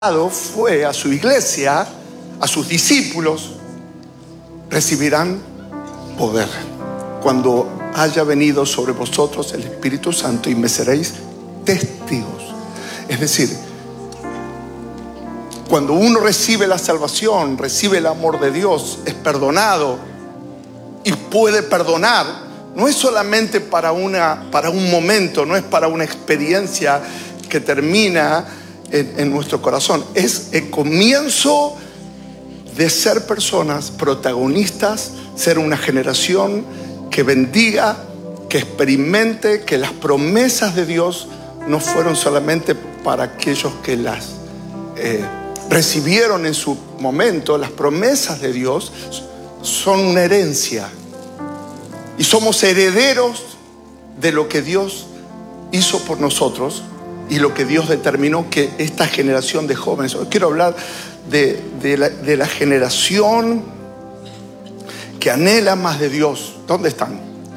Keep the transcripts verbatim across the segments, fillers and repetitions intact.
fue a su iglesia, a sus discípulos: recibirán poder cuando haya venido sobre vosotros el Espíritu Santo y me seréis testigos. Es decir, cuando uno recibe la salvación, recibe el amor de Dios, es perdonado y puede perdonar, no es solamente para, una, para un momento, no es para una experiencia que termina en, en nuestro corazón. Es el comienzo de ser personas protagonistas, ser una generación que bendiga, que experimente que las promesas de Dios no fueron solamente para aquellos que las eh, recibieron en su momento. Las promesas de Dios son una herencia y somos herederos de lo que Dios hizo por nosotros y lo que Dios determinó que esta generación de jóvenes. Hoy quiero hablar de, de, la, de la generación que anhela más de Dios. ¿Dónde están?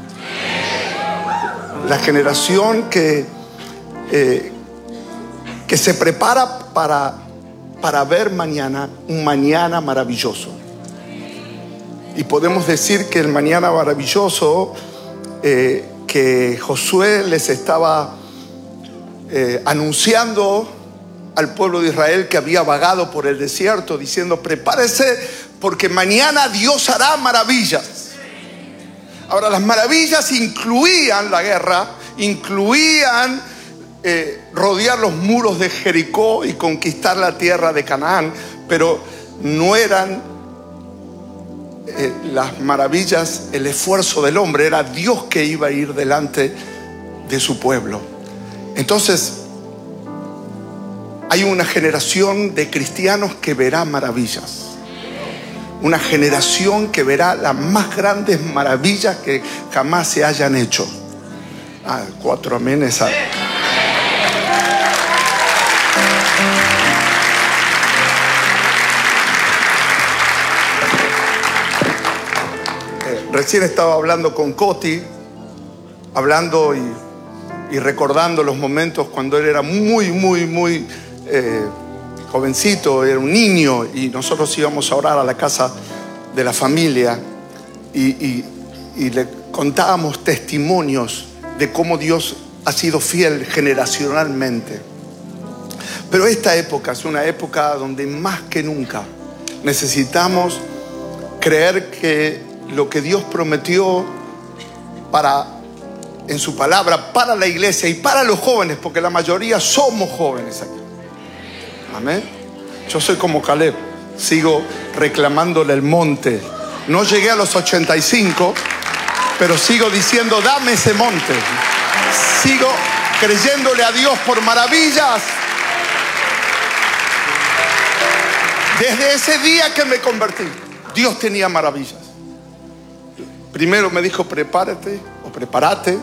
La generación que, eh, que se prepara para, para ver mañana un mañana maravilloso. Y podemos decir que el mañana maravilloso eh, que Josué les estaba eh, anunciando al pueblo de Israel, que había vagado por el desierto, diciendo: prepárese porque mañana Dios hará maravillas. Ahora, las maravillas incluían la guerra, incluían eh, rodear los muros de Jericó y conquistar la tierra de Canaán, pero no eran eh, las maravillas el esfuerzo del hombre, era Dios que iba a ir delante de su pueblo. Entonces, hay una generación de cristianos que verá maravillas. Una generación que verá las más grandes maravillas que jamás se hayan hecho. Ah, cuatro amenes. Ah. Eh, recién estaba hablando con Coti, hablando y, y recordando los momentos cuando él era muy, muy, muy... Eh, jovencito, era un niño, y nosotros íbamos a orar a la casa de la familia y, y, y le contábamos testimonios de cómo Dios ha sido fiel generacionalmente. Pero esta época es una época donde más que nunca necesitamos creer que lo que Dios prometió para, en su palabra, para la iglesia y para los jóvenes, porque la mayoría somos jóvenes aquí. Amén. Yo soy como Caleb, sigo reclamándole el monte. No llegué a los ochenta y cinco, pero sigo diciendo: dame ese monte. Sigo creyéndole a Dios por maravillas. Desde ese día que me convertí, Dios tenía maravillas. Primero me dijo: prepárate o prepárate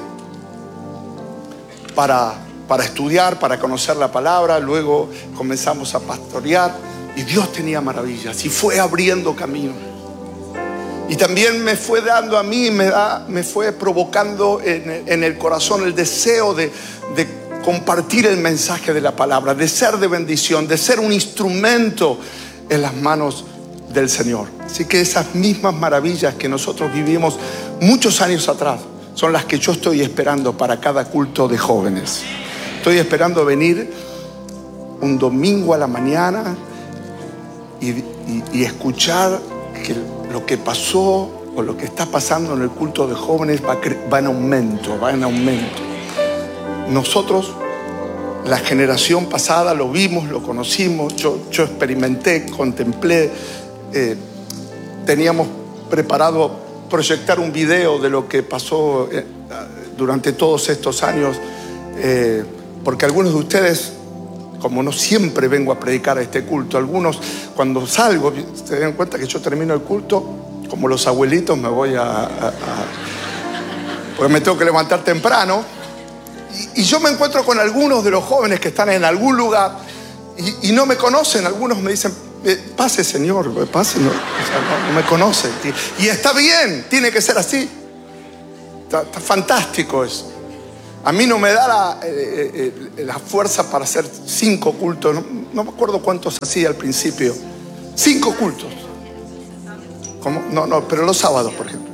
para... para estudiar, para conocer la palabra. Luego comenzamos a pastorear y Dios tenía maravillas y fue abriendo caminos. Y también me fue dando a mí, me, da, me fue provocando en, en el corazón el deseo de, de compartir el mensaje de la palabra, de ser de bendición, de ser un instrumento en las manos del Señor. Así que esas mismas maravillas que nosotros vivimos muchos años atrás son las que yo estoy esperando para cada culto de jóvenes. Estoy esperando venir un domingo a la mañana y, y, y escuchar que lo que pasó o lo que está pasando en el culto de jóvenes va, va en aumento, va en aumento. Nosotros, la generación pasada, lo vimos, lo conocimos, yo, yo experimenté, contemplé, eh, teníamos preparado proyectar un video de lo que pasó eh, durante todos estos años. Eh, Porque algunos de ustedes, como no siempre vengo a predicar a este culto, algunos cuando salgo, se dan cuenta que yo termino el culto, como los abuelitos me voy a... a, a porque me tengo que levantar temprano. Y, y yo me encuentro con algunos de los jóvenes que están en algún lugar y, y no me conocen. Algunos me dicen: eh, pase señor, pase. No, o sea, no, no me conocen. Y está bien, tiene que ser así. Está, está fantástico eso. A mí no me da la, eh, eh, la fuerza para hacer cinco cultos. No, no me acuerdo cuántos hacía al principio. Cinco cultos. ¿Cómo? No, no, pero los sábados, por ejemplo.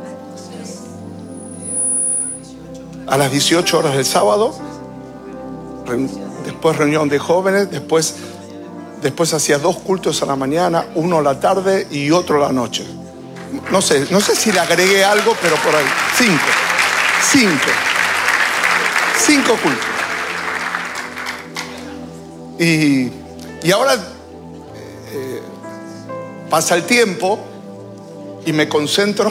A las dieciocho horas del sábado, después reunión de jóvenes, después, después hacía dos cultos a la mañana, uno a la tarde y otro a la noche. No sé, no sé si le agregué algo, pero por ahí. Cinco. Cinco. Cinco cultos. Y, y ahora eh, pasa el tiempo y me concentro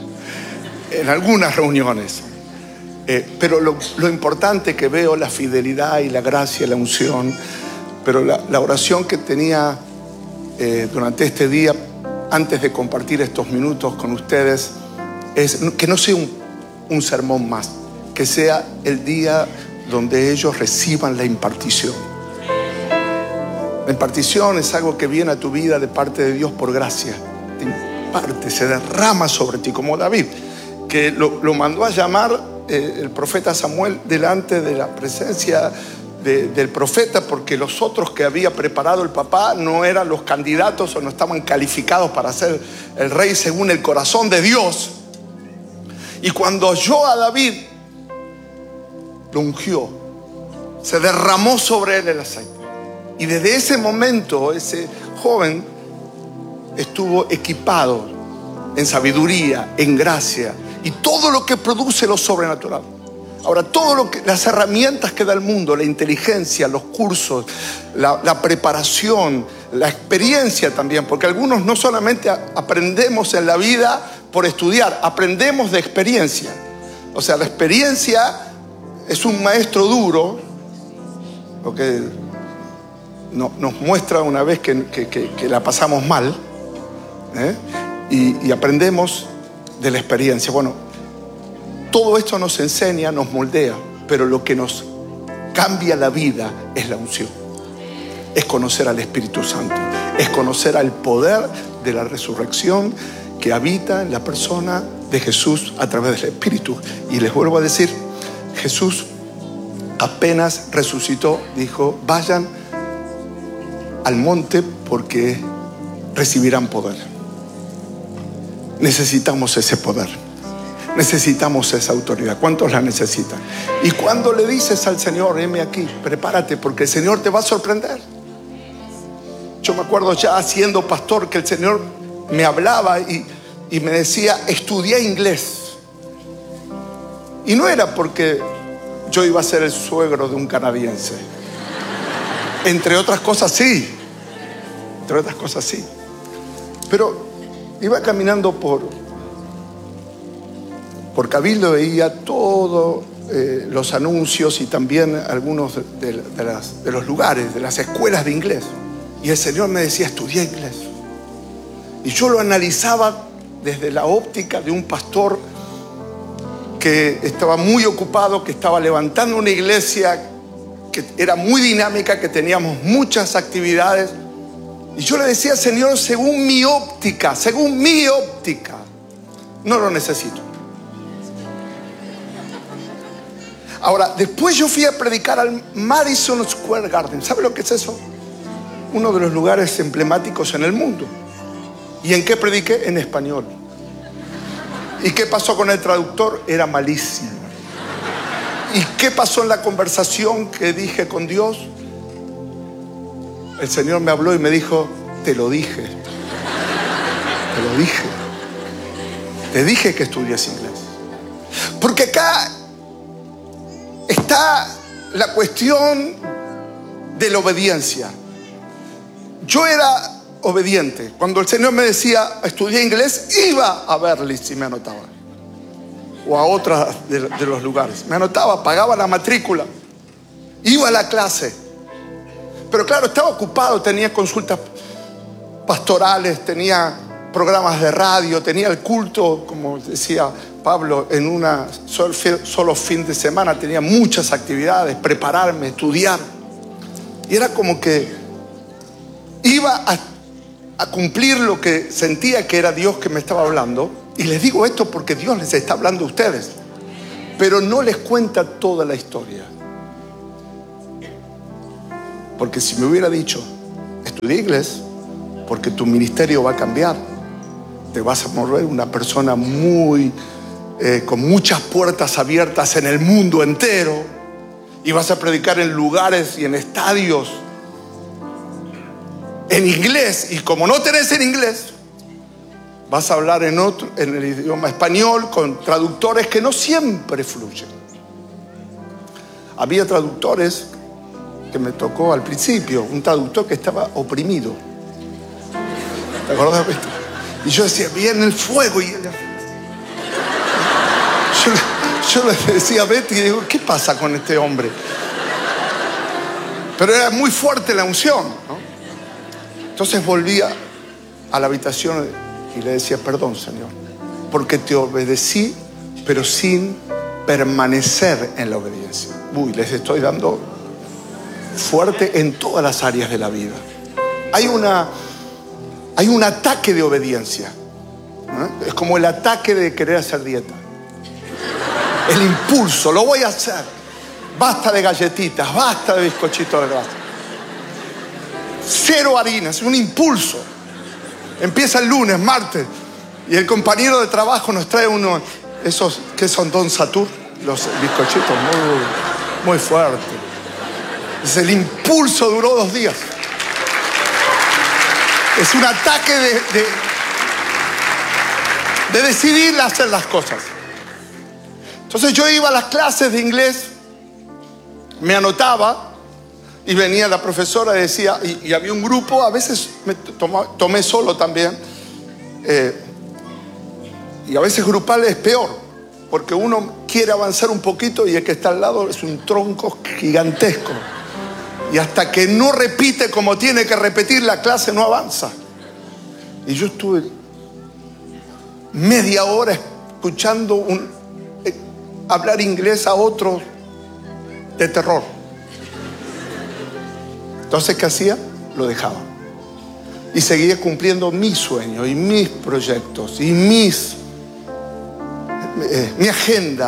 en algunas reuniones. Eh, pero lo, lo importante que veo, la fidelidad y la gracia, la unción, pero la, la oración que tenía eh, durante este día, antes de compartir estos minutos con ustedes, es que no sea un, un sermón más, que sea el día donde ellos reciban la impartición. La impartición es algo que viene a tu vida de parte de Dios por gracia. Te imparte, se derrama sobre ti, como David, que lo, lo mandó a llamar eh, el profeta Samuel delante de la presencia de, del profeta, porque los otros que había preparado el papá no eran los candidatos o no estaban calificados para ser el rey según el corazón de Dios. Y cuando oyó a David, lo ungió, se derramó sobre él el aceite. Y desde ese momento ese joven estuvo equipado en sabiduría, en gracia y todo lo que produce lo sobrenatural. Ahora, todo lo que, las herramientas que da el mundo, la inteligencia, los cursos, la, la preparación, la experiencia también, porque algunos no solamente aprendemos en la vida por estudiar, aprendemos de experiencia. O sea, la experiencia es un maestro duro, lo que no, nos muestra una vez que, que, que, que la pasamos mal, ¿eh? y, y aprendemos de la experiencia. Bueno, todo esto nos enseña, nos moldea, pero lo que nos cambia la vida es la unción. Es conocer al Espíritu Santo, es conocer al poder de la resurrección que habita en la persona de Jesús a través del Espíritu. Y les vuelvo a decir, Jesús apenas resucitó, dijo, vayan al monte porque recibirán poder. Necesitamos ese poder. Necesitamos esa autoridad. ¿Cuántos la necesitan? Y cuando le dices al Señor, heme aquí, prepárate porque el Señor te va a sorprender. Yo me acuerdo ya siendo pastor que el Señor me hablaba y, y me decía, estudié inglés. Y no era porque yo iba a ser el suegro de un canadiense. Entre otras cosas sí. Entre otras cosas sí. Pero iba caminando por... por Cabildo, veía todos eh, los anuncios y también algunos de, de, de, las, de los lugares, de las escuelas de inglés. Y el Señor me decía, estudié inglés. Y yo lo analizaba desde la óptica de un pastor que estaba muy ocupado, que estaba levantando una iglesia que era muy dinámica, que teníamos muchas actividades. Y yo le decía, Señor, según mi óptica, según mi óptica, no lo necesito. Ahora, después yo fui a predicar al Madison Square Garden. ¿Sabe lo que es eso? Uno de los lugares emblemáticos en el mundo. ¿Y en qué prediqué? En español. ¿Y qué pasó con el traductor? Era malísimo. ¿Y qué pasó en la conversación que dije con Dios? El Señor me habló y me dijo, te lo dije. Te lo dije. Te dije que estudias inglés. Porque acá está la cuestión de la obediencia. Yo era obediente. Cuando el Señor me decía, estudié inglés, iba a verle si me anotaba. O a otros de, de los lugares. Me anotaba, pagaba la matrícula. Iba a la clase. Pero claro, estaba ocupado, tenía consultas pastorales, tenía programas de radio, tenía el culto, como decía Pablo, en una solo fin de semana, tenía muchas actividades, prepararme, estudiar. Y era como que iba a, a cumplir lo que sentía que era Dios que me estaba hablando. Y les digo esto porque Dios les está hablando a ustedes. pero no les cuenta toda la historia. Porque si me hubiera dicho, estudia inglés, porque tu ministerio va a cambiar, te vas a volver una persona muy, eh, con muchas puertas abiertas en el mundo entero, y vas a predicar en lugares y en estadios en inglés, y como no tenés en inglés, vas a hablar en otro, en el idioma español, con traductores que no siempre fluyen. Había traductores que me tocó al principio, un traductor que estaba oprimido. ¿Te acordás de esto? Y yo decía, viene el fuego. Y ella... yo, yo le decía a Betty, y digo, ¿qué pasa con este hombre? Pero era muy fuerte la unción, ¿no? Entonces volvía a la habitación y le decía, perdón, Señor, porque te obedecí, pero sin permanecer en la obediencia. Uy, les estoy dando fuerte en todas las áreas de la vida. Hay una, hay un ataque de obediencia, ¿no? Es como el ataque de querer hacer dieta. El impulso, lo voy a hacer. Basta de galletitas, basta de bizcochitos de grasa. Cero harinas, un impulso. Empieza el lunes, martes, y el compañero de trabajo nos trae uno, esos que son Don Satur, los bizcochitos muy, muy fuertes. Es el impulso, duró dos días. Es un ataque de, de, de decidir hacer las cosas. Entonces yo iba a las clases de inglés, me anotaba, y venía la profesora y decía, y, y había un grupo, a veces me toma, tomé solo también, eh, y a veces grupal es peor, porque uno quiere avanzar un poquito y el que está al lado es un tronco gigantesco. Y hasta que no repite como tiene que repetir, la clase no avanza. Y yo estuve media hora escuchando un, eh, hablar inglés a otro de terror. Entonces, ¿qué hacía? Lo dejaba. Y seguía cumpliendo mis sueños y mis proyectos y mis, eh, mi agenda.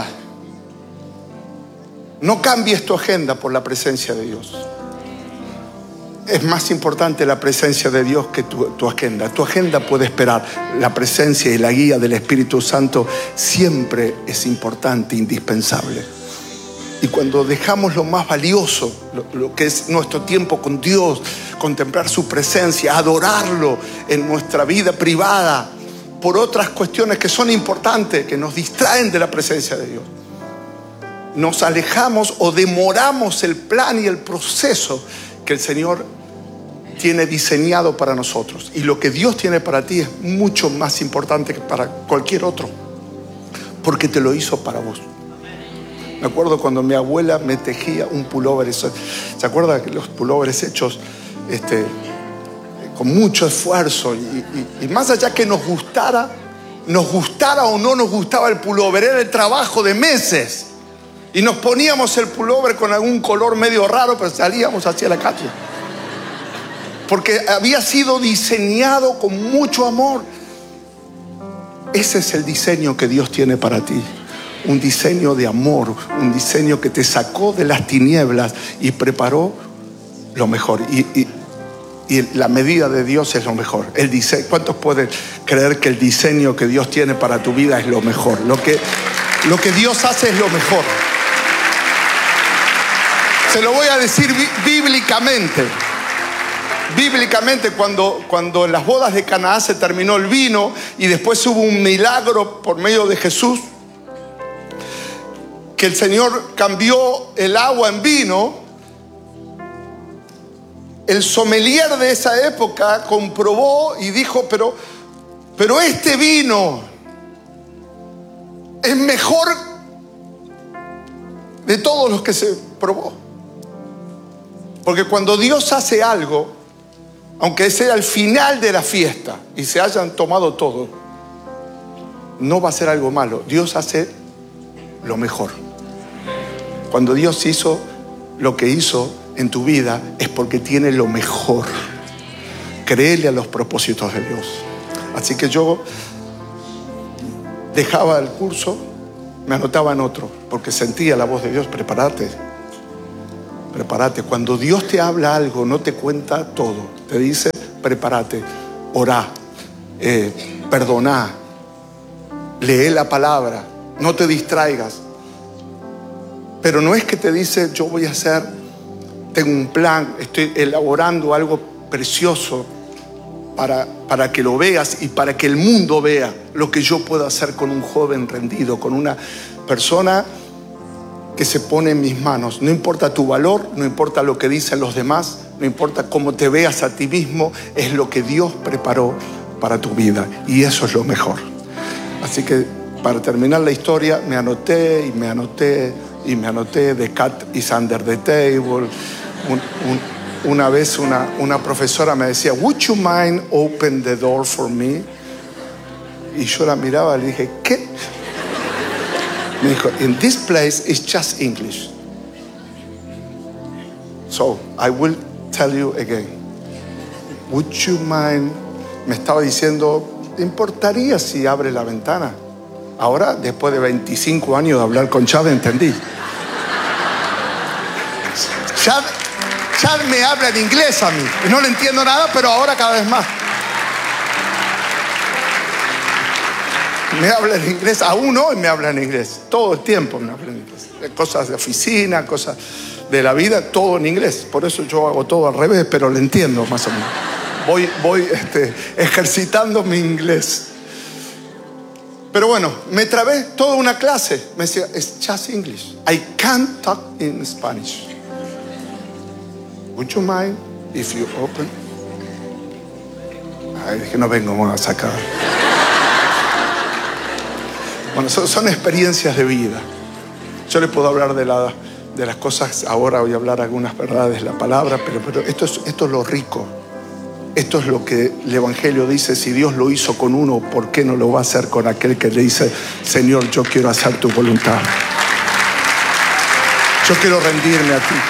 No cambies tu agenda por la presencia de Dios. Es más importante la presencia de Dios que tu, tu agenda. Tu agenda puede esperar. La presencia y la guía del Espíritu Santo siempre es importante, indispensable. Y cuando dejamos lo más valioso, lo, lo que es nuestro tiempo con Dios, contemplar su presencia, adorarlo en nuestra vida privada, por otras cuestiones que son importantes, que nos distraen de la presencia de Dios, nos alejamos o demoramos el plan y el proceso que el Señor tiene diseñado para nosotros. Y lo que Dios tiene para ti es mucho más importante que para cualquier otro, porque te lo hizo para vos. Me acuerdo cuando mi abuela me tejía un pullover. ¿Se acuerda que los pullovers hechos este, con mucho esfuerzo? Y, y, y más allá que nos gustara, nos gustara o no nos gustaba el pullover, era el trabajo de meses. Y nos poníamos el pullover con algún color medio raro, pero salíamos hacia la calle. Porque había sido diseñado con mucho amor. Ese es el diseño que Dios tiene para ti. Un diseño de amor, un diseño que te sacó de las tinieblas y preparó lo mejor. Y, y, y la medida de Dios es lo mejor. El diseño, ¿cuántos pueden creer que el diseño que Dios tiene para tu vida es lo mejor? Lo que, lo que Dios hace es lo mejor. Se lo voy a decir bíblicamente. Bíblicamente, cuando, cuando en las bodas de Canaán se terminó el vino y después hubo un milagro por medio de Jesús, que el Señor cambió el agua en vino, el sommelier de esa época comprobó y dijo, pero, pero este vino es mejor de todos los que se probó. Porque cuando Dios hace algo, aunque sea el final de la fiesta y se hayan tomado todo, no va a ser algo malo. Dios hace lo mejor. Cuando Dios hizo lo que hizo en tu vida, es porque tiene lo mejor. Créele a los propósitos de Dios. Así que yo dejaba el curso me anotaba en otro, porque sentía la voz de Dios. Prepárate, prepárate. Cuando Dios te habla algo, no te cuenta todo. Te dice, prepárate, orá, eh, perdoná, lee la palabra, no te distraigas. Pero no es que te dice, yo voy a hacer, tengo un plan, estoy elaborando algo precioso para, para que lo veas y para que el mundo vea lo que yo puedo hacer con un joven rendido, con una persona que se pone en mis manos. No importa tu valor, no importa lo que dicen los demás, no importa cómo te veas a ti mismo, es lo que Dios preparó para tu vida, y eso es lo mejor. Así que para terminar la historia, me anoté y me anoté y me anoté. The cat is under the table. Un, un, una vez una, una profesora me decía, would you mind open the door for me? Y yo la miraba y le dije, ¿qué? Me dijo, in this place it's just English. So I will tell you again. Would you mind? Me estaba diciendo, ¿te importaría si abre la ventana? Ahora, después de veinticinco años de hablar con Chad, entendí. Chad, Chad me habla en inglés a mí. No le entiendo nada, pero ahora cada vez más. Me habla en inglés, aún hoy me habla en inglés. Todo el tiempo me habla en inglés. Cosas de oficina, cosas de la vida, todo en inglés. Por eso yo hago todo al revés, pero le entiendo más o menos. Voy, voy este, ejercitando mi inglés. Pero bueno, me trabé toda una clase. Me decía, it's just English. I can't talk in Spanish. Would you mind if you open? Ay, dije, no vengo a sacar. Bueno, son, son experiencias de vida. Yo le puedo hablar de, la, de las cosas. Ahora voy a hablar algunas verdades de la palabra, pero, pero esto, es, esto es lo rico. Esto es lo que el Evangelio dice. Si Dios lo hizo con uno, ¿por qué no lo va a hacer con aquel que le dice, Señor, yo quiero hacer tu voluntad? Yo quiero rendirme a ti.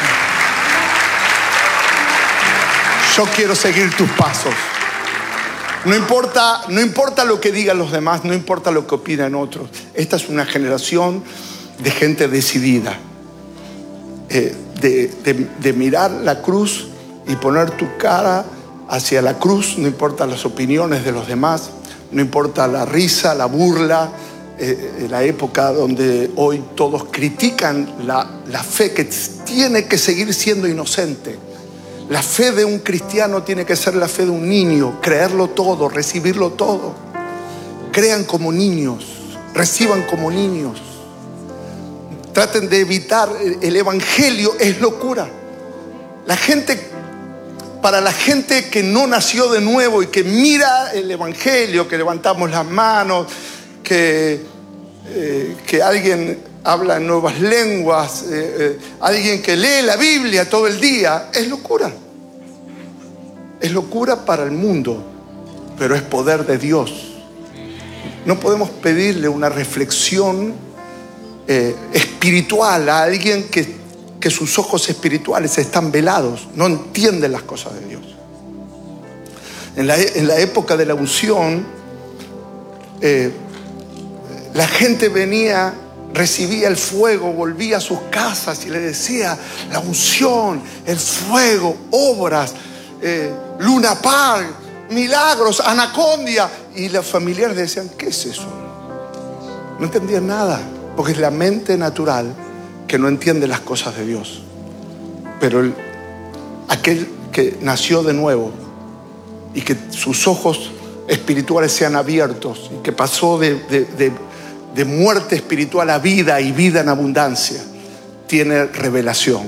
Yo quiero seguir tus pasos. No importa, no importa lo que digan los demás, no importa lo que opinan otros. Esta es una generación de gente decidida. Eh, de, de, de mirar la cruz y poner tu cara hacia la cruz. No importa las opiniones de los demás, no importa la risa, la burla. Eh, la época donde hoy todos critican la, la fe que tiene que seguir siendo inocente. La fe de un cristiano tiene que ser la fe de un niño, creerlo todo, recibirlo todo. Crean como niños, reciban como niños. Traten de evitar, el evangelio es locura. La gente, para la gente que no nació de nuevo y que mira el evangelio, que levantamos las manos, que, eh, que alguien habla en nuevas lenguas, eh, eh, alguien que lee la Biblia todo el día, es locura. Es locura para el mundo, pero es poder de Dios. No podemos pedirle una reflexión eh, espiritual a alguien que, que sus ojos espirituales están velados, no entienden las cosas de Dios. En la, en la época de la unción, eh, la gente venía, recibía el fuego, volvía a sus casas y le decía, la unción, el fuego, obras, eh, Luna Park, milagros, anacondia. Y los familiares decían, ¿qué es eso? No entendían nada, porque es la mente natural que no entiende las cosas de Dios. Pero el, aquel que nació de nuevo y que sus ojos espirituales sean abiertos y que pasó de, de, de de muerte espiritual a vida y vida en abundancia, tiene revelación.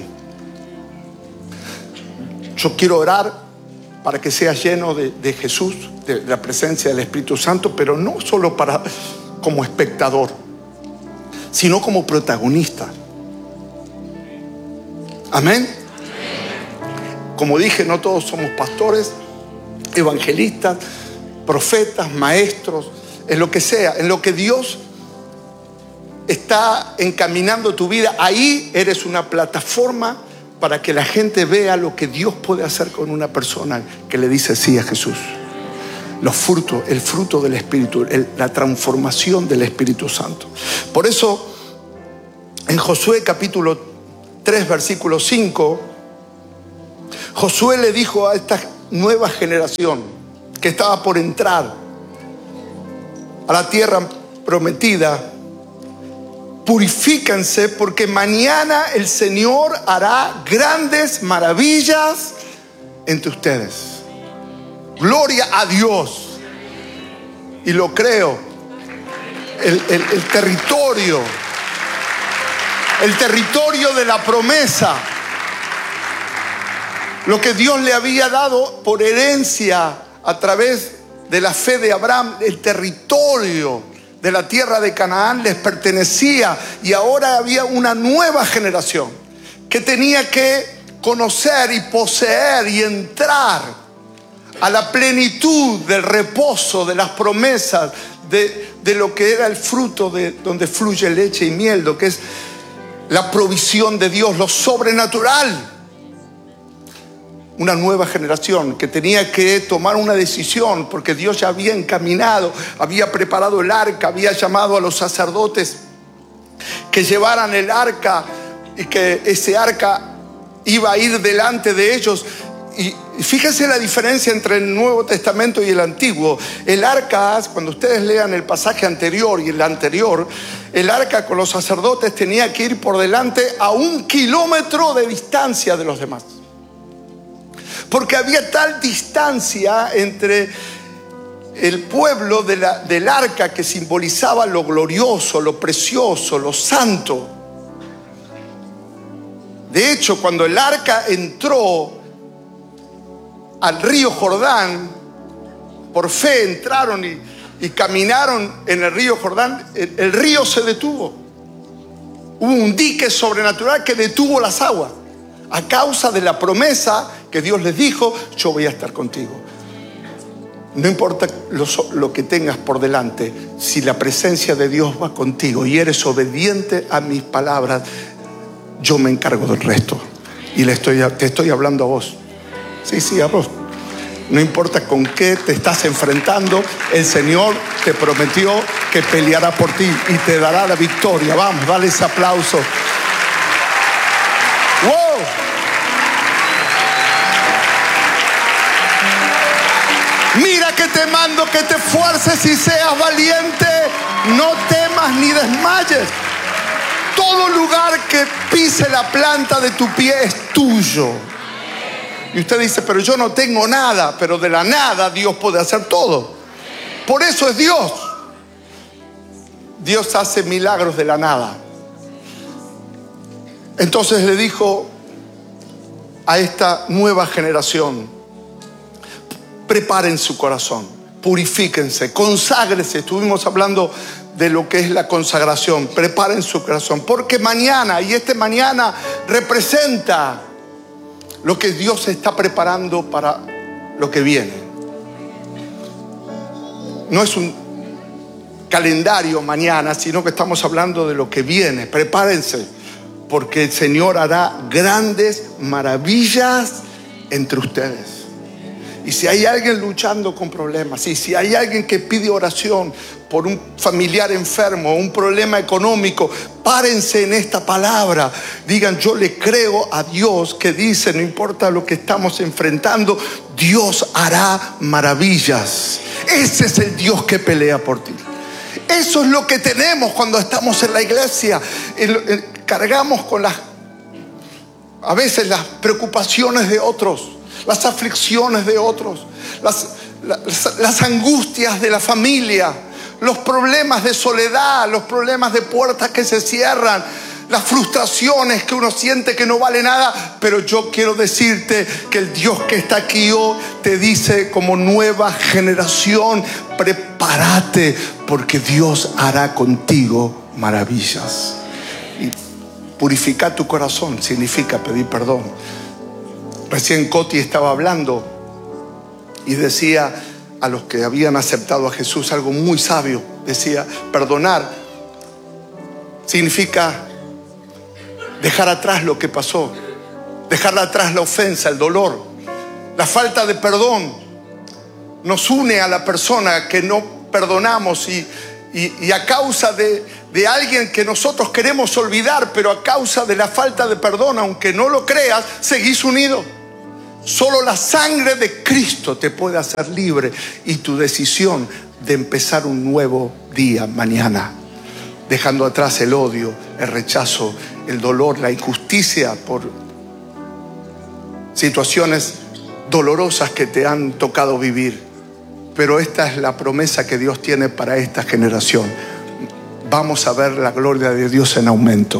Yo quiero orar para que seas lleno de, de Jesús, de la presencia del Espíritu Santo, pero no solo para, como espectador, sino como protagonista. Amén. Como dije, no todos somos pastores, evangelistas, profetas, maestros, en lo que sea, en lo que Dios está encaminando tu vida. Ahí eres una plataforma para que la gente vea lo que Dios puede hacer con una persona que le dice sí a Jesús. Los frutos, el fruto del Espíritu, el, la transformación del Espíritu Santo. Por eso En Josué capítulo tres, versículo cinco, Josué le dijo a esta nueva generación que estaba por entrar a la tierra prometida: purifíquense, porque mañana el Señor hará grandes maravillas entre ustedes. Gloria a Dios. Y lo creo. El, el, el territorio, el territorio de la promesa, lo que Dios le había dado por herencia a través de la fe de Abraham, el territorio de la tierra de Canaán les pertenecía, y ahora había una nueva generación que tenía que conocer y poseer y entrar a la plenitud del reposo, de las promesas, de, de lo que era el fruto de donde fluye leche y miel, lo que es la provisión de Dios, lo sobrenatural. Una nueva generación que tenía que tomar una decisión, porque Dios ya había encaminado, había preparado el arca, había llamado a los sacerdotes que llevaran el arca, y que ese arca iba a ir delante de ellos. Y fíjense la diferencia entre el Nuevo Testamento y el Antiguo. El arca, cuando ustedes lean el pasaje anterior y el anterior, el arca con los sacerdotes tenía que ir por delante a un kilómetro de distancia de los demás, porque había tal distancia entre el pueblo de la, del arca, que simbolizaba lo glorioso, lo precioso, lo santo. De hecho, cuando el arca entró al río Jordán, por fe entraron y, y caminaron en el río Jordán, el, el río se detuvo. Hubo un dique sobrenatural que detuvo las aguas, a causa de la promesa que Dios les dijo: yo voy a estar contigo. No importa lo, lo que tengas por delante, si la presencia de Dios va contigo y eres obediente a mis palabras, yo me encargo del resto. Y le estoy, te estoy hablando a vos. Sí, sí, a vos. No importa con qué te estás enfrentando, el Señor te prometió que peleará por ti y te dará la victoria. Vamos, dale ese aplauso. ¡Wow! Mira que te mando que te esfuerces y seas valiente. No temas ni desmayes. Todo lugar que pise la planta de tu pie es tuyo. Y usted dice: pero yo no tengo nada. Pero de la nada Dios puede hacer todo. Por eso es Dios. Dios hace milagros de la nada. Entonces le dijo a esta nueva generación: preparen su corazón, purifíquense, conságrense. Estuvimos hablando de lo que es la consagración. Preparen su corazón, porque mañana, y este mañana representa lo que Dios está preparando para lo que viene. No es un calendario mañana, sino que estamos hablando de lo que viene. Prepárense, porque el Señor hará grandes maravillas entre ustedes. Y si hay alguien luchando con problemas, y si hay alguien que pide oración por un familiar enfermo, un problema económico, párense en esta palabra. Digan: yo le creo a Dios que dice, no importa lo que estamos enfrentando, Dios hará maravillas. Ese es el Dios que pelea por ti. Eso es lo que tenemos cuando estamos en la iglesia. Cargamos con las, a veces las preocupaciones de otros, las aflicciones de otros, las, las, las angustias de la familia, los problemas de soledad, los problemas de puertas que se cierran, las frustraciones que uno siente que no vale nada. Pero yo quiero decirte que el Dios que está aquí hoy te dice, como nueva generación: prepárate, porque Dios hará contigo maravillas. Y purificar tu corazón significa pedir perdón. Recién Coti estaba hablando y decía a los que habían aceptado a Jesús algo muy sabio. Decía: perdonar significa dejar atrás lo que pasó, dejar atrás la ofensa, el dolor. La falta de perdón nos une a la persona que no perdonamos, y, y, y a causa de, de alguien que nosotros queremos olvidar, pero a causa de la falta de perdón, aunque no lo creas, seguís unido. Solo la sangre de Cristo te puede hacer libre, y tu decisión de empezar un nuevo día mañana, dejando atrás el odio, el rechazo, el dolor, la injusticia por situaciones dolorosas que te han tocado vivir. Pero esta es la promesa que Dios tiene para esta generación. Vamos a ver la gloria de Dios en aumento.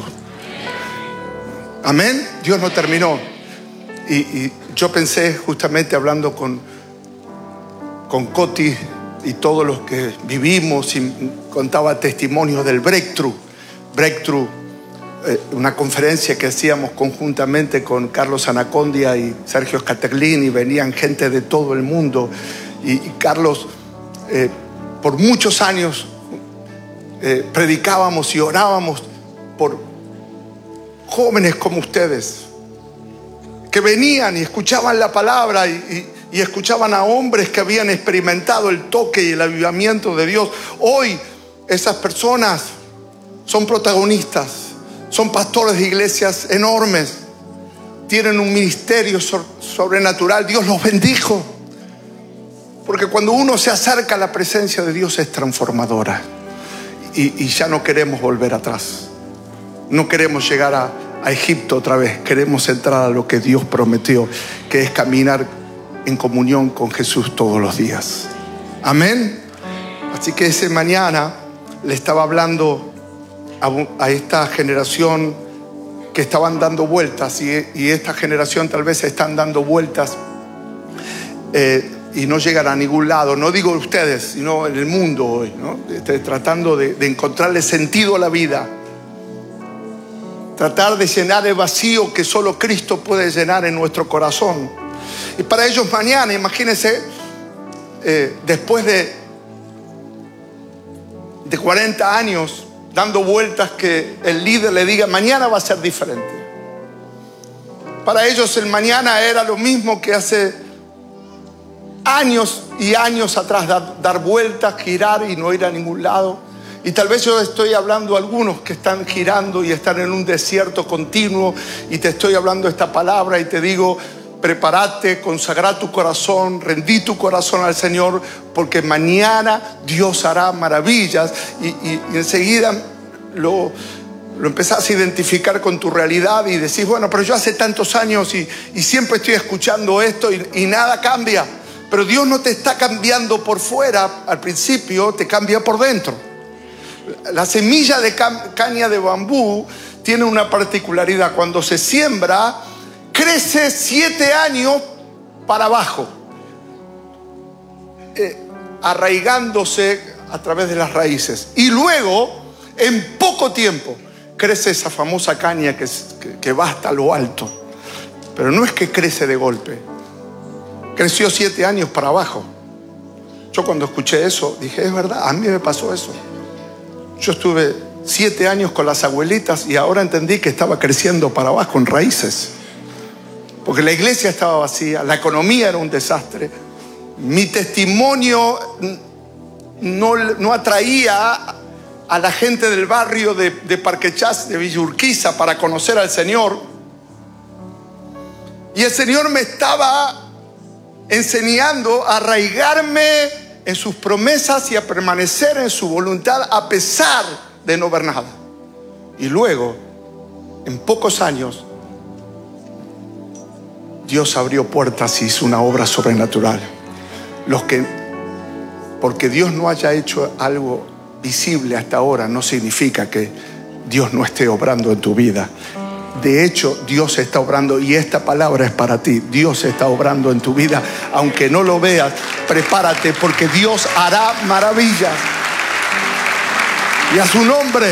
Amén. Dios no terminó. Y, y yo pensé, justamente hablando con, con Coti y todos los que vivimos, y contaba testimonios del Breakthrough. Breakthrough, eh, una conferencia que hacíamos conjuntamente con Carlos Anacondia y Sergio Scaterlini. Venían gente de todo el mundo. Y, y Carlos, eh, por muchos años, eh, predicábamos y orábamos por jóvenes como ustedes, que venían y escuchaban la palabra y, y, y escuchaban a hombres que habían experimentado el toque y el avivamiento de Dios. Hoy esas personas son protagonistas, son pastores de iglesias enormes, tienen un ministerio so- sobrenatural. Dios los bendijo, porque cuando uno se acerca a la presencia de Dios es transformadora, y, y ya no queremos volver atrás. No queremos llegar a a Egipto otra vez. Queremos entrar a lo que Dios prometió, que es caminar en comunión con Jesús todos los días. Amén. Así que ese mañana le estaba hablando a, a esta generación que estaban dando vueltas, y, y esta generación tal vez están dando vueltas eh, y no llegan a ningún lado. No digo ustedes, sino en el mundo hoy, ¿no? Este, tratando de, de encontrarle sentido a la vida, tratar de llenar el vacío que solo Cristo puede llenar en nuestro corazón. Y para ellos mañana, imagínense, eh, después de, de cuarenta años dando vueltas, que el líder le diga mañana va a ser diferente. Para ellos el mañana era lo mismo que hace años y años atrás, dar, dar vueltas, girar y no ir a ningún lado. Y tal vez yo estoy hablando a algunos que están girando y están en un desierto continuo, y te estoy hablando esta palabra y te digo: prepárate, consagra tu corazón, rendí tu corazón al Señor, porque mañana Dios hará maravillas. Y, y, y enseguida lo, lo empezás a identificar con tu realidad y decís: bueno, pero yo hace tantos años y, y siempre estoy escuchando esto y, y nada cambia. Pero Dios no te está cambiando por fuera al principio, te cambia por dentro. La semilla de caña de bambú tiene una particularidad: cuando se siembra, crece siete años para abajo, eh, arraigándose a través de las raíces, y luego en poco tiempo crece esa famosa caña que, que, que va hasta lo alto. Pero no es que crece de golpe, creció siete años para abajo. Yo cuando escuché eso dije: es verdad, a mí me pasó eso. Yo estuve siete años con las abuelitas y ahora entendí que estaba creciendo para abajo en raíces, porque la iglesia estaba vacía, la economía era un desastre, mi testimonio no, no atraía a la gente del barrio de, de Parquechás, de Villa Urquiza, para conocer al Señor. Y el Señor me estaba enseñando a arraigarme en sus promesas y a permanecer en su voluntad a pesar de no ver nada. Y luego, en pocos años, Dios abrió puertas y hizo una obra sobrenatural. Los que, porque Dios no haya hecho algo visible hasta ahora, no significa que Dios no esté obrando en tu vida. De hecho, Dios está obrando, y esta palabra es para ti. Dios está obrando en tu vida, aunque no lo veas. Prepárate, porque Dios hará maravillas. Y a su nombre.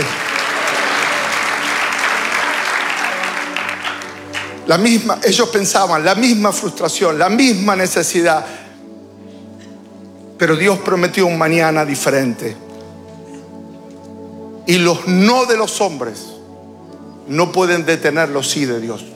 La misma, ellos pensaban, la misma frustración, la misma necesidad. Pero Dios prometió un mañana diferente. Y los no de los hombres no pueden detener los sí de Dios.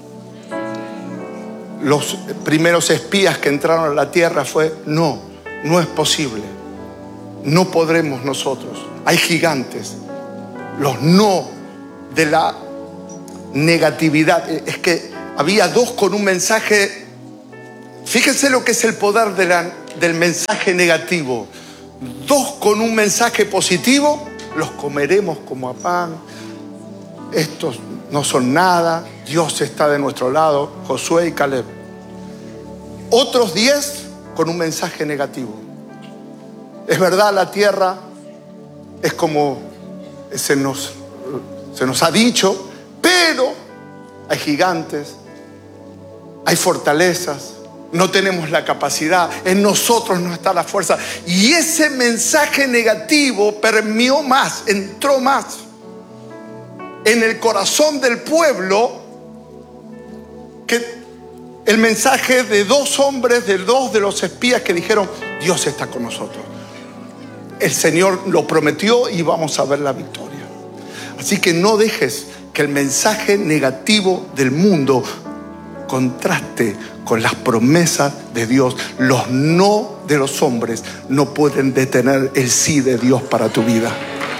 Los primeros espías que entraron a la tierra fue: no, no es posible. no podremos nosotros. Hay gigantes. Los no de la negatividad. Es que había dos con un mensaje. Fíjense lo que es el poder de la, del mensaje negativo. Dos con un mensaje positivo, los comeremos como a pan. Estos no son nada. Dios está de nuestro lado. Josué y Caleb. Otros diez con un mensaje negativo. Es verdad, la tierra es como se nos, se nos ha dicho, pero hay gigantes, hay fortalezas, no tenemos la capacidad, en nosotros no está la fuerza. Y ese mensaje negativo permeó más, entró más en el corazón del pueblo que el mensaje de dos hombres, de dos de los espías que dijeron: Dios está con nosotros. El Señor lo prometió y vamos a ver la victoria. Así que no dejes que el mensaje negativo del mundo contraste con las promesas de Dios. Los no de los hombres no pueden detener el sí de Dios para tu vida.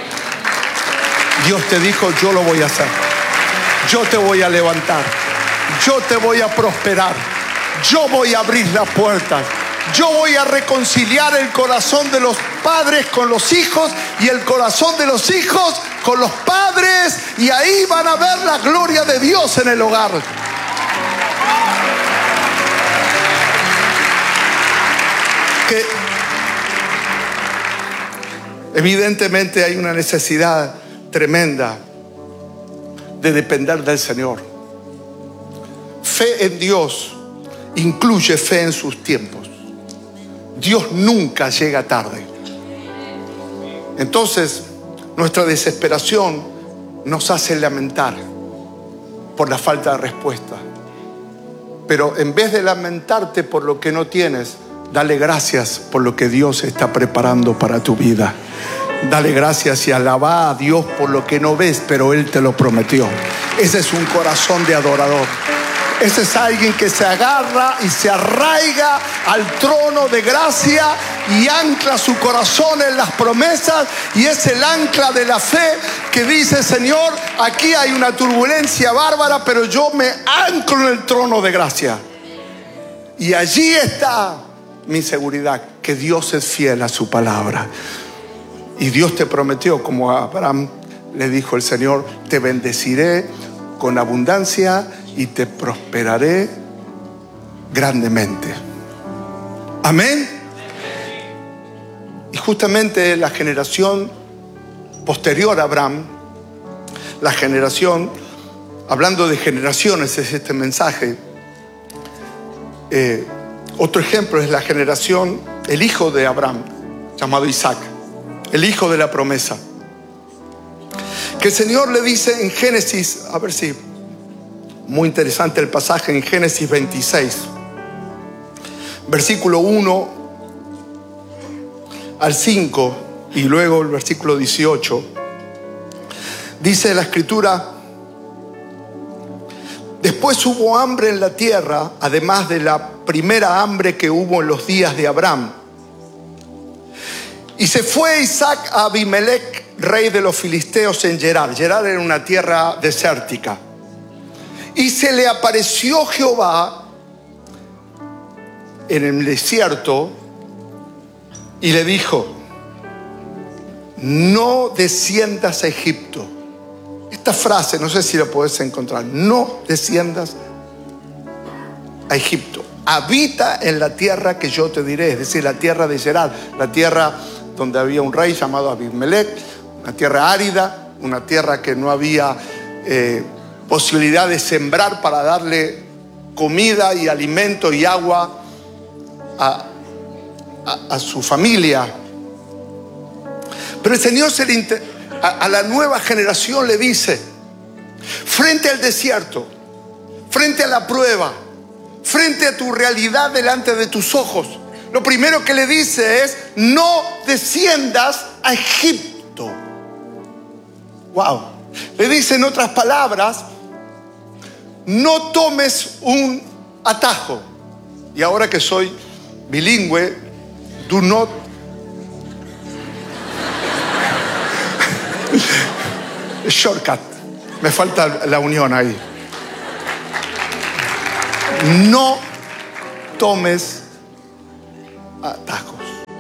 Dios te dijo: yo lo voy a hacer. Yo te voy a levantar. Yo te voy a prosperar. Yo voy a abrir las puertas. Yo voy a reconciliar el corazón de los padres con los hijos y el corazón de los hijos con los padres. Y ahí van a ver la gloria de Dios en el hogar. Que evidentemente hay una necesidad tremenda de depender del Señor. Fe en Dios incluye fe en sus tiempos. Dios nunca llega tarde. Entonces, nuestra desesperación nos hace lamentar por la falta de respuesta. Pero en vez de lamentarte por lo que no tienes, dale gracias por lo que Dios está preparando para tu vida. Dale gracias y alaba a Dios por lo que no ves, pero Él te lo prometió. Ese es un corazón de adorador. Ese es alguien que se agarra y se arraiga al trono de gracia y ancla su corazón en las promesas. Y es el ancla de la fe que dice: Señor, aquí hay una turbulencia bárbara, pero yo me anclo en el trono de gracia. Y allí está mi seguridad, que Dios es fiel a su palabra. Y Dios te prometió, como a Abraham le dijo el Señor: te bendeciré con abundancia y te prosperaré grandemente. Amén. Y justamente la generación posterior a Abraham, la generación, hablando de generaciones, es este mensaje. Eh, otro ejemplo es la generación, el hijo de Abraham, llamado Isaac, el hijo de la promesa. Que el Señor le dice en Génesis, a ver si, muy interesante el pasaje en Génesis veintiséis, versículo uno al cinco y luego el versículo dieciocho. Dice la escritura: después hubo hambre en la tierra, además de la primera hambre que hubo en los días de Abraham. Y se fue Isaac a Abimelech, rey de los filisteos, en Gerar. Gerar era una tierra desértica. Y se le apareció Jehová en el desierto y le dijo: no desciendas a Egipto. Esta frase, no sé si la podés encontrar: no desciendas a Egipto. Habita en la tierra que yo te diré, es decir, la tierra de Gerar, la tierra donde había un rey llamado Abimelech, una tierra árida, una tierra que no había eh, posibilidad de sembrar para darle comida y alimento y agua a, a, a su familia. Pero el Señor se le inter... a, a la nueva generación le dice: frente al desierto, frente a la prueba, frente a tu realidad delante de tus ojos, lo primero que le dice es: no desciendas a Egipto. Wow. Le dice en otras palabras: no tomes un atajo. Y ahora que soy bilingüe, do not Shortcut. Me falta la unión ahí. No tomes atajos.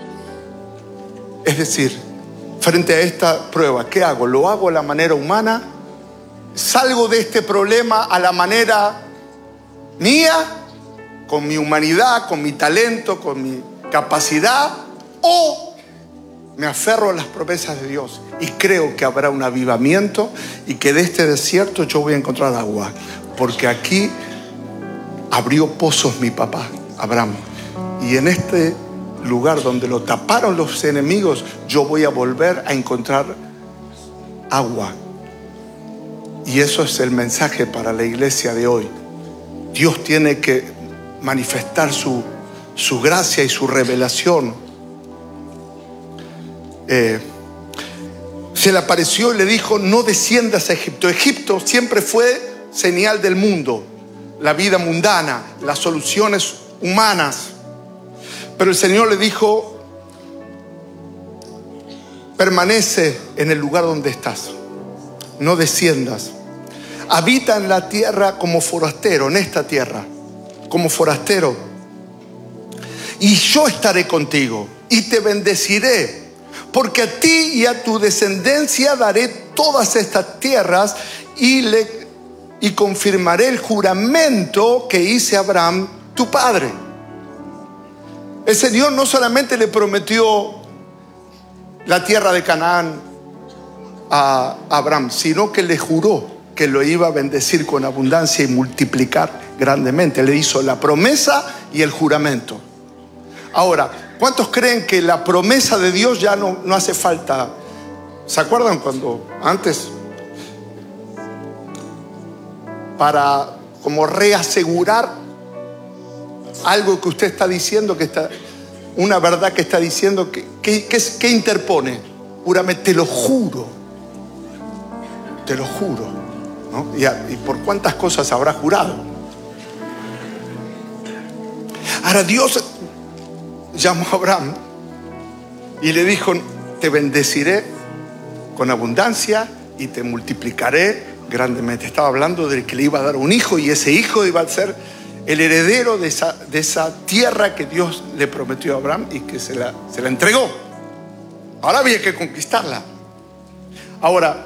Es decir, frente a esta prueba, ¿qué hago? ¿Lo hago a la manera humana? ¿Salgo de este problema a la manera mía? ¿Con mi humanidad, con mi talento, con mi capacidad? ¿O me aferro a las promesas de Dios y creo que habrá un avivamiento y que de este desierto yo voy a encontrar agua? Porque aquí abrió pozos mi papá, Abraham. Y en este lugar donde lo taparon los enemigos, yo voy a volver a encontrar agua. Y eso es el mensaje para la iglesia de hoy. Dios tiene que manifestar su, su gracia y su revelación. Eh, se le apareció y le dijo: no desciendas a Egipto. Egipto siempre fue señal del mundo, la vida mundana, las soluciones humanas. Pero el Señor le dijo: permanece en el lugar donde estás, no desciendas. Habita en la tierra como forastero, en esta tierra, como forastero. Y yo estaré contigo y te bendeciré, porque a ti y a tu descendencia daré todas estas tierras y, le, y confirmaré el juramento que hice a Abraham, tu padre. El Señor no solamente le prometió la tierra de Canaán a Abraham, sino que le juró que lo iba a bendecir con abundancia y multiplicar grandemente. Le hizo la promesa y el juramento. Ahora, ¿cuántos creen que la promesa de Dios ya no, no hace falta? ¿Se acuerdan cuando antes, para como reasegurar algo que usted está diciendo, que está, una verdad que está diciendo, que, que, que, que interpone? Juramente, te lo juro, te lo juro, ¿no? Y, a, y por cuántas cosas habrá jurado. Ahora Dios llamó a Abraham y le dijo: te bendeciré con abundancia y te multiplicaré grandemente. Estaba hablando de que le iba a dar un hijo, y ese hijo iba a ser el heredero de esa, de esa tierra que Dios le prometió a Abraham y que se la, se la entregó. Ahora había que conquistarla. Ahora,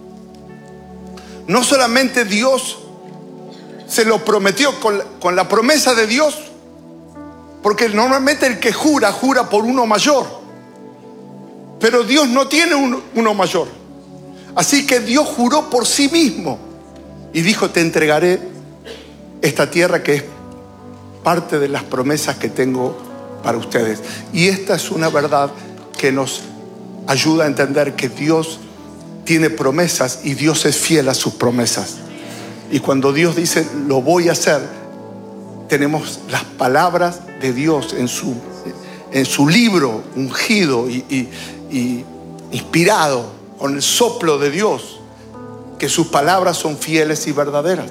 no solamente Dios se lo prometió con la, con la promesa de Dios, porque normalmente el que jura, jura por uno mayor. Pero Dios no tiene un, uno mayor. Así que Dios juró por sí mismo y dijo: te entregaré esta tierra que es parte de las promesas que tengo para ustedes. Y esta es una verdad que nos ayuda a entender que Dios tiene promesas y Dios es fiel a sus promesas. Y cuando Dios dice: lo voy a hacer, tenemos las palabras de Dios en su, en su libro ungido y, y, y inspirado con el soplo de Dios, que sus palabras son fieles y verdaderas.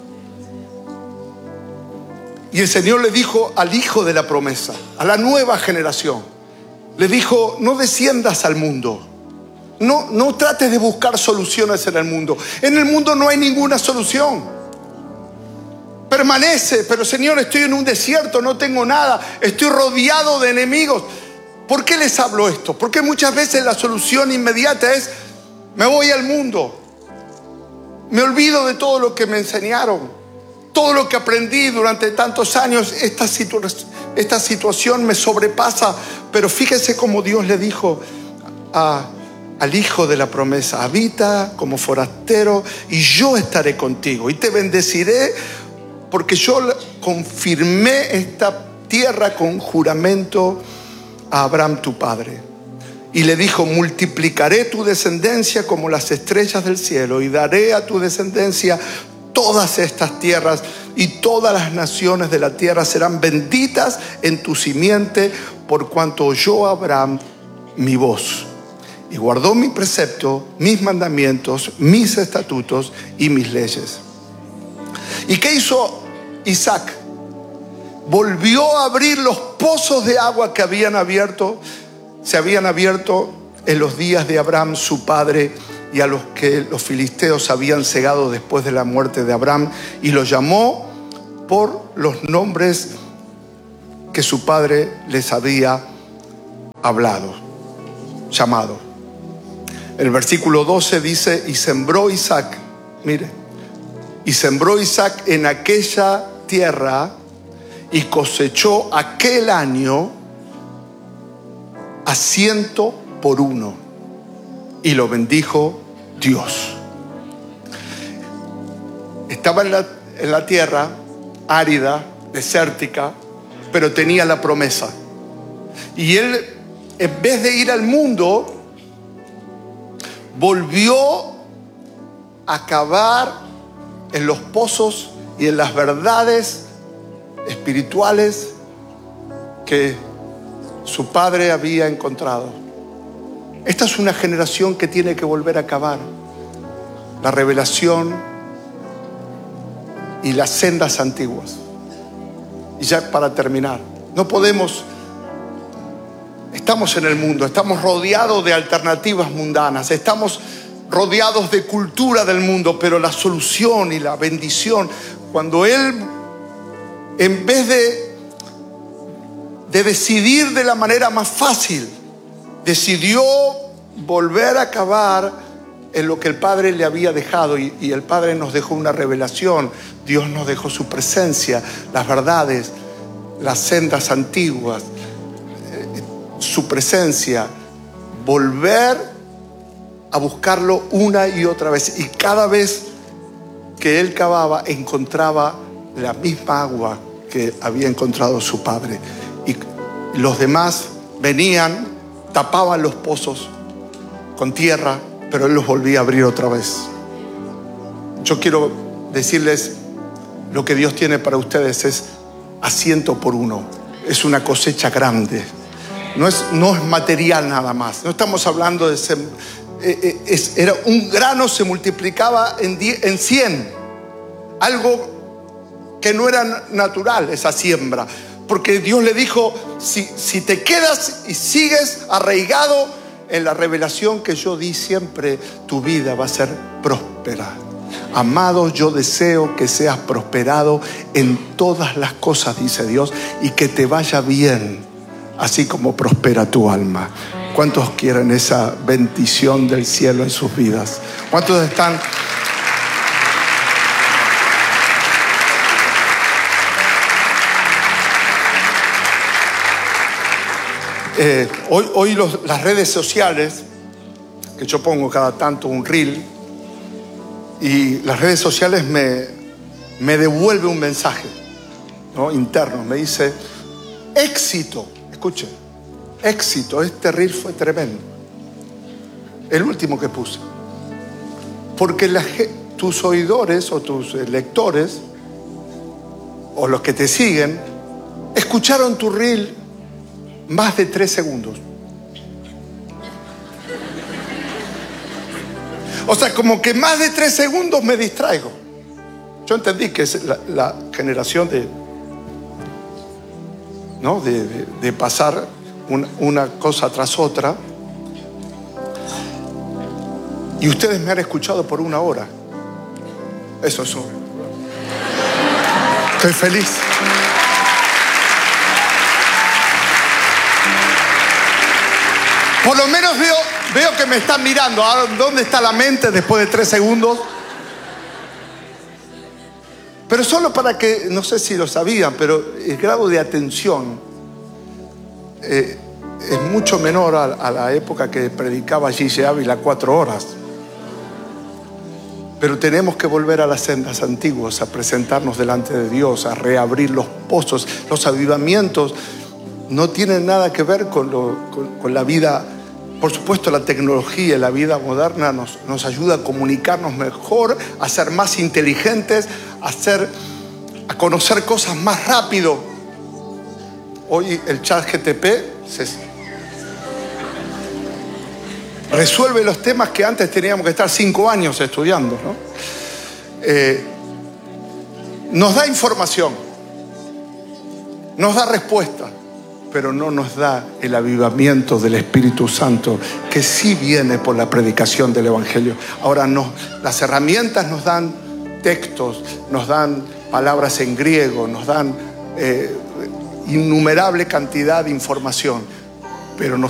Y el Señor le dijo al hijo de la promesa, a la nueva generación, le dijo: no desciendas al mundo. No, no trates de buscar soluciones en el mundo. En el mundo no hay ninguna solución. Permanece, pero Señor, estoy en un desierto, no tengo nada, estoy rodeado de enemigos. ¿Por qué les hablo esto? Porque muchas veces la solución inmediata es: me voy al mundo, me olvido de todo lo que me enseñaron, todo lo que aprendí durante tantos años. Esta, situ esta situación me sobrepasa. Pero fíjese cómo Dios le dijo a al hijo de la promesa: habita como forastero y yo estaré contigo y te bendeciré, porque yo confirmé esta tierra con juramento a Abraham tu padre. Y le dijo: multiplicaré tu descendencia como las estrellas del cielo y daré a tu descendencia todas estas tierras, y todas las naciones de la tierra serán benditas en tu simiente, por cuanto oyó Abraham mi voz y guardó mi precepto, mis mandamientos, mis estatutos y mis leyes. ¿Y qué hizo Isaac? Volvió a abrir los pozos de agua que habían abierto, se habían abierto en los días de Abraham su padre, y a los que los filisteos habían cegado después de la muerte de Abraham, y los llamó por los nombres que su padre les había hablado, llamado. El versículo doce dice: y sembró Isaac, mire, y sembró Isaac en aquella tierra y cosechó aquel año a ciento por uno, y lo bendijo Dios. Estaba en la, en la tierra árida, desértica, pero tenía la promesa. Y él, en vez de ir al mundo, volvió a cavar en los pozos y en las verdades espirituales que su padre había encontrado. Esta es una generación que tiene que volver a cavar la revelación y las sendas antiguas. Y ya para terminar, no podemos, estamos en el mundo, estamos rodeados de alternativas mundanas, estamos rodeados de cultura del mundo, pero la solución y la bendición, cuando Él, en vez de, de decidir de la manera más fácil, decidió volver a cavar en lo que el Padre le había dejado, y, y el Padre nos dejó una revelación. Dios nos dejó su presencia, las verdades, las sendas antiguas, eh, su presencia. Volver a buscarlo una y otra vez, y cada vez que él cavaba encontraba la misma agua que había encontrado su padre, y los demás venían, tapaban los pozos con tierra, pero él los volvía a abrir otra vez. Yo quiero decirles, lo que Dios tiene para ustedes es a ciento por uno. Es una cosecha grande. No es, no es material nada más. No estamos hablando de... Sem, eh, es, era un grano se multiplicaba en, die, en cien. Algo que no era natural, esa siembra. Porque Dios le dijo, si, si te quedas y sigues arraigado en la revelación que yo di siempre, tu vida va a ser próspera. Amado, yo deseo que seas prosperado en todas las cosas, dice Dios, y que te vaya bien, así como prospera tu alma. ¿Cuántos quieren esa bendición del cielo en sus vidas? ¿Cuántos están? Eh, hoy hoy los, las redes sociales, que yo pongo cada tanto un reel, y las redes sociales me, me devuelve un mensaje, ¿no?, interno. Me dice, éxito. Escuche, éxito. Este reel fue tremendo. El último que puse. Porque la, tus oidores o tus lectores, o los que te siguen, escucharon tu reel más de tres segundos. O sea, como que más de tres segundos me distraigo. Yo entendí que es la, la generación de, ¿no? de, de, de pasar una, una cosa tras otra. Y ustedes me han escuchado por una hora. Eso es obvio. Estoy feliz. Por lo menos veo, veo que me están mirando. Ahora, ¿dónde está la mente después de tres segundos? Pero solo para que, no sé si lo sabían, pero el grado de atención eh, es mucho menor a, a la época que predicaba Gigi Ávila cuatro horas. Pero tenemos que volver a las sendas antiguas, a presentarnos delante de Dios, a reabrir los pozos. Los avivamientos no tienen nada que ver con, lo, con, con la vida. Por supuesto, la tecnología y la vida moderna nos, nos ayuda a comunicarnos mejor, a ser más inteligentes, a, ser, a conocer cosas más rápido. Hoy el chat G T P se resuelve los temas que antes teníamos que estar cinco años estudiando, ¿no? Eh, nos da información, nos da respuesta. pero no nos da el avivamiento del Espíritu Santo, que sí viene por la predicación del Evangelio. Ahora nos, las herramientas nos dan textos, nos dan palabras en griego, nos dan eh, innumerable cantidad de información, pero nos